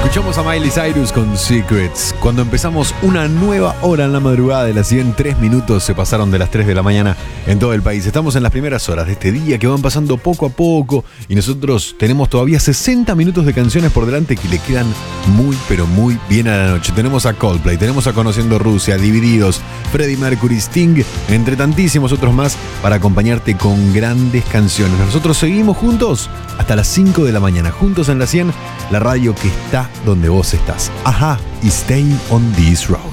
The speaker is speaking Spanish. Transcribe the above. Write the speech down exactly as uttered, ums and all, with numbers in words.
Escuchamos a Miley Cyrus con Secrets. Cuando empezamos una nueva hora en la madrugada de las cien, tres minutos se pasaron de las tres de la mañana en todo el país. Estamos en las primeras horas de este día que van pasando poco a poco y nosotros tenemos todavía sesenta minutos de canciones por delante que le quedan muy pero muy bien a la noche. Tenemos a Coldplay, tenemos a Conociendo Rusia, Divididos, Freddie Mercury, Sting, entre tantísimos otros más para acompañarte con grandes canciones. Nosotros seguimos juntos hasta las cinco de la mañana, juntos en la cien, la radio que está donde vos estás. Ajá, y Stay on This Road.